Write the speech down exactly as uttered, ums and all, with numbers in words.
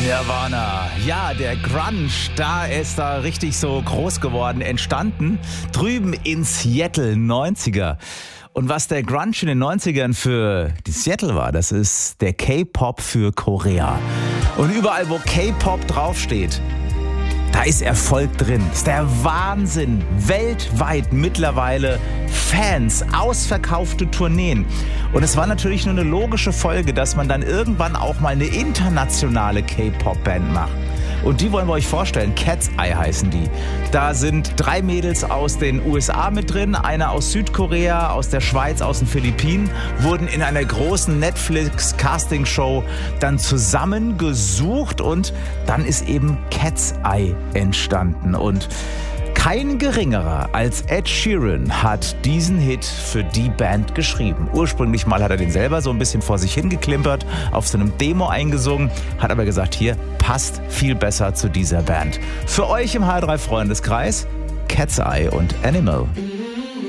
Nirvana. Ja, der Grunge, da ist da richtig so groß geworden, entstanden. Drüben in Seattle, neunziger. Und was der Grunge in den neunzigern für die Seattle war, das ist der K-Pop für Korea. Und überall, wo K-Pop draufsteht, da ist Erfolg drin. Das ist der Wahnsinn. Weltweit mittlerweile Fans, ausverkaufte Tourneen. Und es war natürlich nur eine logische Folge, dass man dann irgendwann auch mal eine internationale K-Pop-Band macht. Und die wollen wir euch vorstellen. Cat's Eye heißen die. Da sind drei Mädels aus den U S A mit drin, eine aus Südkorea, aus der Schweiz, aus den Philippinen, wurden in einer großen Netflix-Casting-Show dann zusammengesucht und dann ist eben Cat's Eye entstanden. Und kein geringerer als Ed Sheeran hat diesen Hit für die Band geschrieben. Ursprünglich mal hat er den selber so ein bisschen vor sich hingeklimpert, auf so einem Demo eingesungen, hat aber gesagt, hier passt viel besser zu dieser Band. Für euch im H drei Freundeskreis Cat's Eye und Animal.